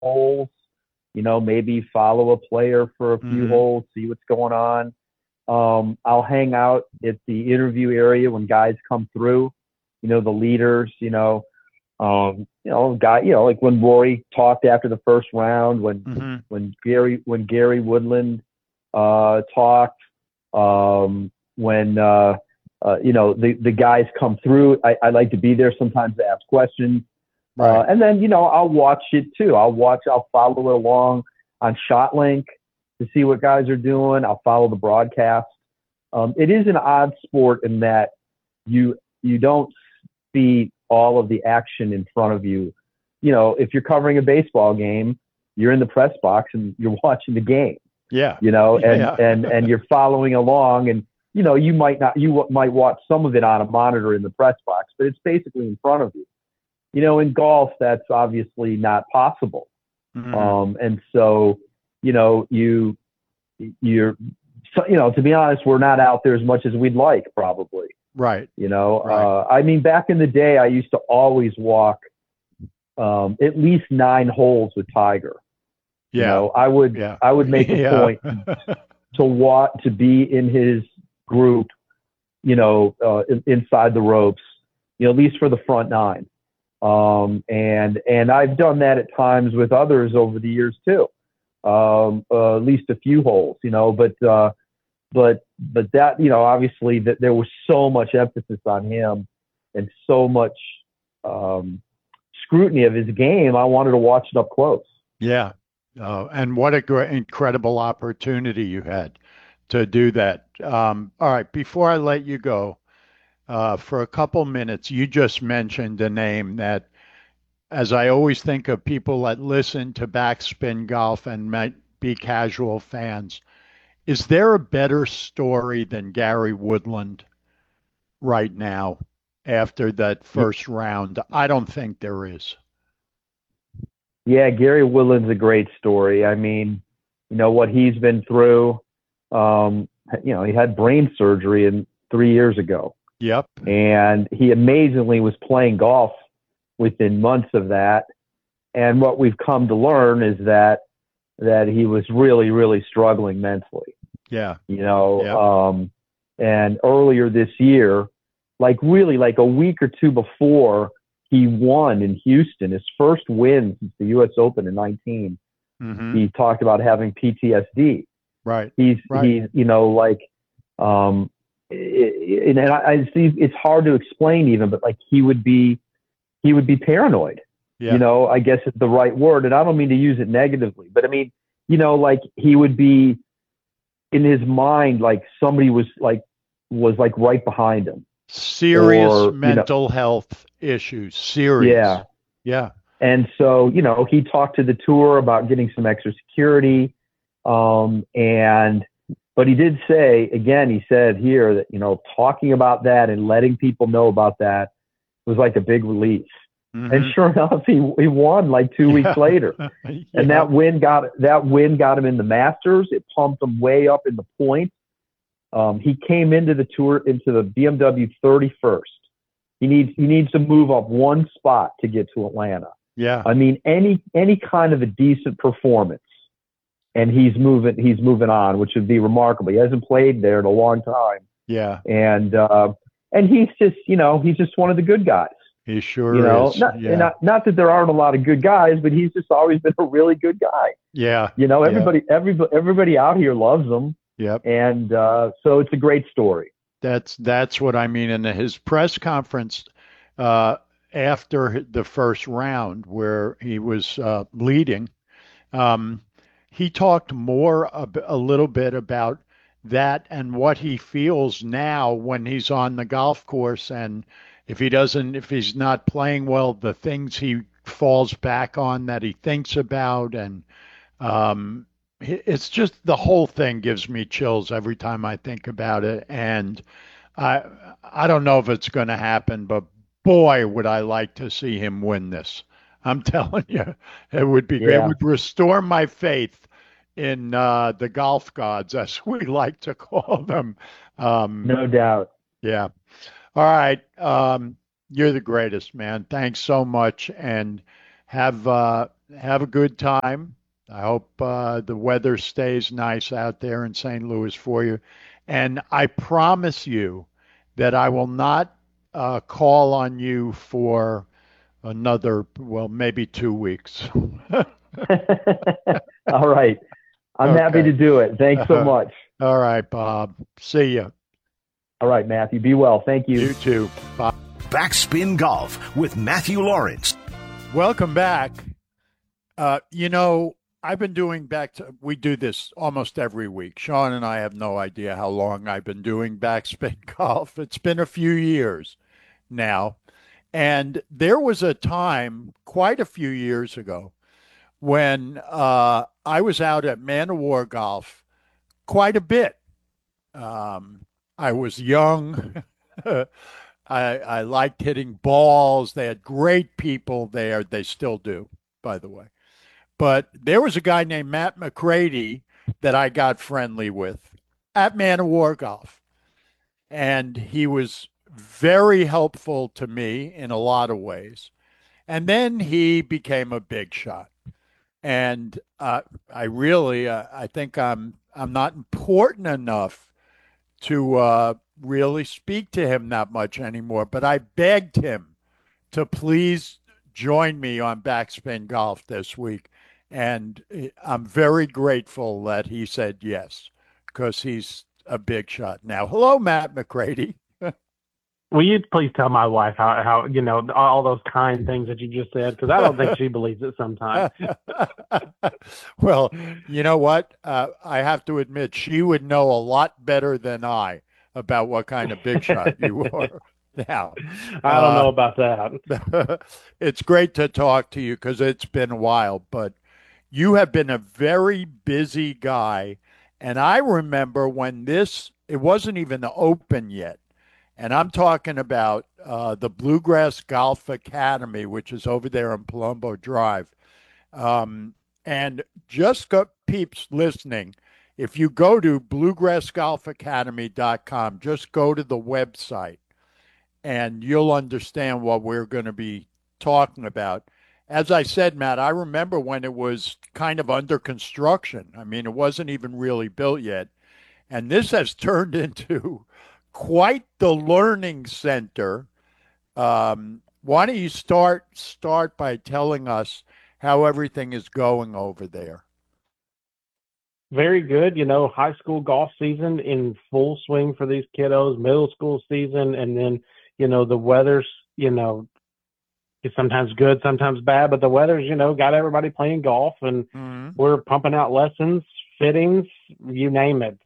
holes, maybe follow a player for a few Hmm. holes, see what's going on. I'll hang out at the interview area when guys come through, the leaders, like when Rory talked after the first round, Hmm. when Gary Woodland talked, when the guys come through. I like to be there sometimes to ask questions. Right. And then, I'll watch it too. I'll follow it along on ShotLink to see what guys are doing. I'll follow the broadcast. It is an odd sport in that you don't see all of the action in front of you. If you're covering a baseball game, you're in the press box and you're watching the game, Yeah. and Yeah. and you're following along, and you might watch some of it on a monitor in the press box, but it's basically in front of you. In golf, that's obviously not possible. Hmm. And so, you you're to be honest, we're not out there as much as we'd like, probably. Right. Right. I mean, back in the day, I used to always walk at least 9 holes with Tiger. Yeah. I would Yeah. I would make a Yeah. point to be in his group, inside the ropes, at least for the front 9. And I've done that at times with others over the years too. At least a few holes, but that, obviously that there was so much emphasis on him and so much scrutiny of his game. I wanted to watch it up close. Yeah. And what a great, incredible opportunity you had to do that. All right. Before I let you go, for a couple minutes, you just mentioned a name that, as I always think of people that listen to Backspin Golf and might be casual fans, is there a better story than Gary Woodland right now after that first round? I don't think there is. Yeah, Gary Woodland's a great story. I mean, what he's been through. He had brain surgery 3 years ago, Yep. and he amazingly was playing golf within months of that. And what we've come to learn is that he was really, really struggling mentally. Yeah. You know, Yep. and earlier this year, like really like a week or two before he won in Houston, his first win since the U.S. Open in 19, Hmm. he talked about having PTSD. Right. Right. He's like, um, and I see it's hard to explain even, but like he would be paranoid. Yeah. I guess is the right word, and I don't mean to use it negatively, but I mean, like he would be in his mind like somebody was like right behind him, Serious or mental health issues. Serious. yeah. Yeah. And so, he talked to the tour about getting some extra security. And, but he did say, again, he said here that, talking about that and letting people know about that was like a big relief. And Hmm. sure enough, he won like 2 weeks Yeah. later. And Yeah. that win got him in the Masters. It pumped him way up in the points. He came into the BMW 31st. He needs to move up one spot to get to Atlanta. Yeah. I mean, any kind of a decent performance, and he's moving on, which would be remarkable. He hasn't played there in a long time, Yeah. and he's just one of the good guys. He sure is. Not Yeah. not that there aren't a lot of good guys, but he's just always been a really good guy. Yeah. Yeah. Everybody out here loves him, Yep. and so it's a great story. That's what I mean. In his press conference uh, after the first round, where he was leading, um, he talked more a little bit about that and what he feels now when he's on the golf course, and if he's not playing well, the things he falls back on that he thinks about, and um, it's just the whole thing gives me chills every time I think about it. And I I don't know if it's going to happen, but boy, would I like to see him win this. I'm telling you, it would be great. It Yeah, would restore my faith in the golf gods, as we like to call them. Um, no doubt. yeah. All right. You're the greatest, man. Thanks so much, and have have a good time. I hope the weather stays nice out there in St. Louis for you. And I promise you that I will not call on you for another, well, maybe 2 weeks. All right. I'm happy Okay. to do it. Thanks so Uh, much. all right, Bob. See you. All right, Matthew. Be well. Thank you. You too. Bye. Backspin Golf with Matthew Lawrence. Welcome back. I've been doing we do this almost every week. Sean and I have no idea how long I've been doing backspin golf. It's been a few years now. And there was a time quite a few years ago when I was out at Man of War Golf quite a bit. I was young. I liked hitting balls. They had great people there. They still do, by the way. But there was a guy named Matt McCready that I got friendly with at Man of War Golf. And he was very helpful to me in a lot of ways. And then he became a big shot. And I think I'm not important enough to really speak to him that much anymore. But I begged him to please join me on Backspin Golf this week. And I'm very grateful that he said yes, because he's a big shot now. Hello, Matt McCready. Will you please tell my wife how all those kind things that you just said? Because I don't think she believes it sometimes. Well, you know what? I have to admit, she would know a lot better than I about what kind of big shot you are. Now, I don't know about that. It's great to talk to you because it's been a while, but you have been a very busy guy. And I remember when it wasn't even open yet. And I'm talking about the Bluegrass Golf Academy, which is over there on Palumbo Drive. And just peeps listening, if you go to bluegrassgolfacademy.com, just go to the website and you'll understand what we're going to be talking about. As I said, Matt, I remember when it was kind of under construction. I mean, it wasn't even really built yet. And this has turned into quite the learning center. Why don't you start by telling us how everything is going over there? Very good. High school golf season in full swing for these kiddos, middle school season, and then, the weather's, it's sometimes good, sometimes bad, but the weather's, got everybody playing golf, and we're pumping out lessons, fittings, you name it.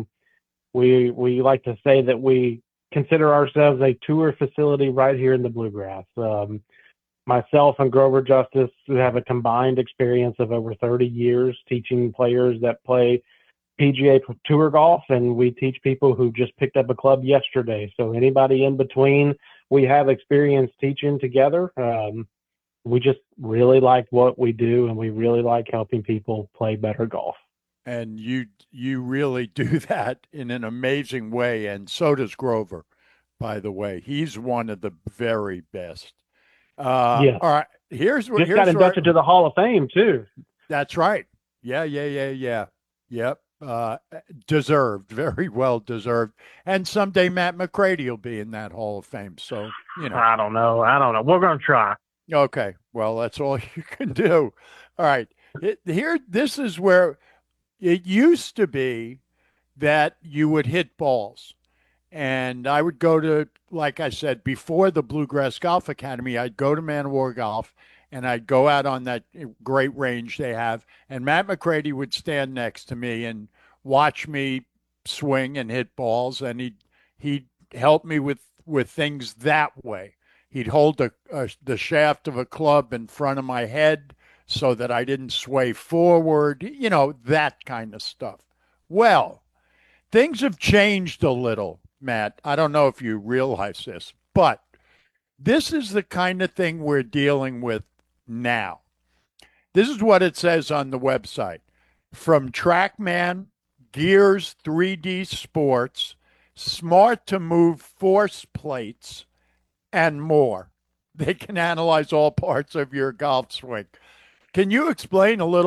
We like to say that we consider ourselves a tour facility right here in the Bluegrass. Myself and Grover Justice, who have a combined experience of over 30 years teaching players that play PGA Tour golf, and we teach people who just picked up a club yesterday. So anybody in between, we have experience teaching together. We just really like what we do, and we really like helping people play better golf. And you really do that in an amazing way, and so does Grover, by the way. He's one of the very best. Yeah. All right. Here's got inducted to the Hall of Fame too. That's right. Yeah. Yep. Deserved, very well deserved. And someday Matt McCready will be in that Hall of Fame. So, I don't know. We're going to try. Okay. Well, that's all you can do. All right. This is where it used to be that you would hit balls. And I would go to, like I said, before the Bluegrass Golf Academy, I'd go to Man of War Golf and I'd go out on that great range they have. And Matt McCready would stand next to me and watch me swing and hit balls. And he'd help me with things that way. He'd hold the shaft of a club in front of my head so that I didn't sway forward, that kind of stuff. Well, things have changed a little, Matt. I don't know if you realize this, but this is the kind of thing we're dealing with now. This is what it says on the website. From TrackMan, Gears 3D Sports, Smart to Move force plates, and more. They can analyze all parts of your golf swing. Can you explain a little